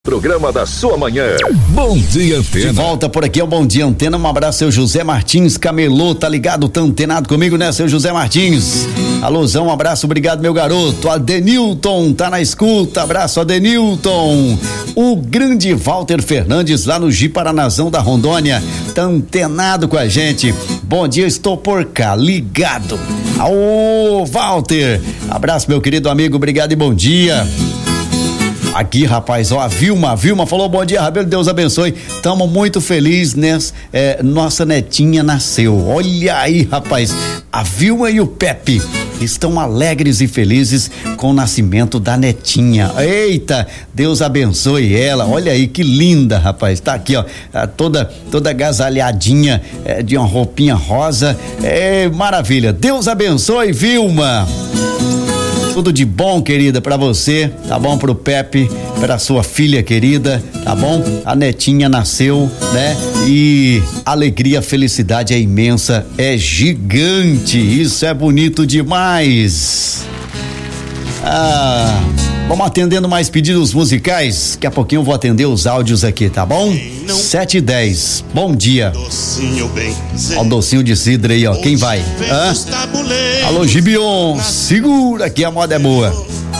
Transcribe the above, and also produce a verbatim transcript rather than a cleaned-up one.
Programa da sua manhã. Bom Dia Antena. De volta por aqui é o Bom Dia Antena. Um abraço, seu José Martins, camelô, tá ligado? Tá antenado comigo, né, seu José Martins? Alôzão, um abraço, obrigado, meu garoto. Adenilton, tá na escuta, abraço, Adenilton. O grande Walter Fernandes, lá no Ji-Paranazão da Rondônia, tá antenado com a gente. Bom dia, estou por cá, ligado. Ô, Walter, abraço, meu querido amigo, obrigado e bom dia. Aqui, rapaz, ó, a Vilma, a Vilma falou: bom dia, Rabelo, Deus abençoe. Tamo muito felizes, né? É, nossa netinha nasceu. Olha aí, rapaz, a Vilma e o Pepe estão alegres e felizes com o nascimento da netinha. Eita, Deus abençoe ela. Olha aí que linda, rapaz. Tá aqui, ó, toda toda agasalhadinha, é, de uma roupinha rosa. É maravilha. Deus abençoe, Vilma. Tudo de bom, querida, pra você, tá bom? Pro Pepe, pra sua filha querida, tá bom? A netinha nasceu, né? E a alegria, a felicidade é imensa, é gigante, isso é bonito demais. Ah, vamos atendendo mais pedidos musicais, daqui a pouquinho eu vou atender os áudios aqui, tá bom? sete e dez, bom dia. Ó o docinho de cidra aí, ó, quem vai? Hã? Alô, Gibion, segura que a moda é boa.